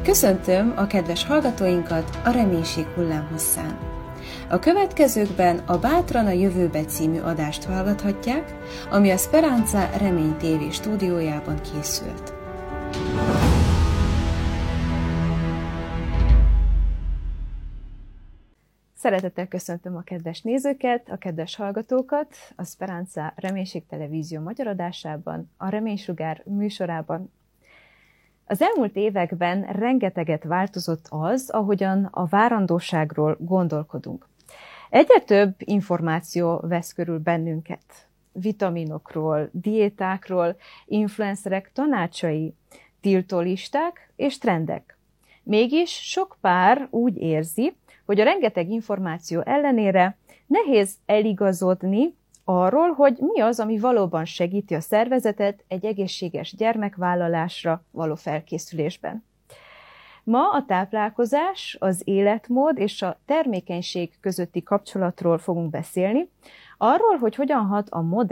Köszöntöm a kedves hallgatóinkat a Reménység hullámhosszán. A következőkben a Bátran a jövőbe című adást hallgathatják, ami a Speranza Remény TV stúdiójában készült. Szeretettel köszöntöm a kedves nézőket, a kedves hallgatókat a Speranza Reménység Televízió magyar adásában, a Reménysugár műsorában. Az elmúlt években rengeteget változott az, ahogyan a várandóságról gondolkodunk. Egyre több információ vesz körül bennünket. Vitaminokról, diétákról, influencerek tanácsai, tiltólisták és trendek. Mégis sok pár úgy érzi, hogy a rengeteg információ ellenére nehéz eligazodni arról, hogy mi az, ami valóban segíti a szervezetet egy egészséges gyermekvállalásra való felkészülésben. Ma a táplálkozás, az életmód és a termékenység közötti kapcsolatról fogunk beszélni, arról, hogy hogyan hat a modern